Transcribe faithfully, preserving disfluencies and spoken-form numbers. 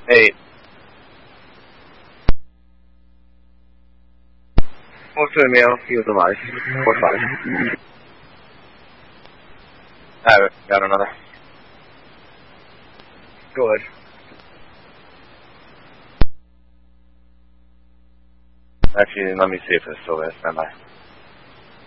Eight. What's the mail? Use device. Four five. I have it. Got another. Go ahead. Actually, let me see if it's still there. Stand by.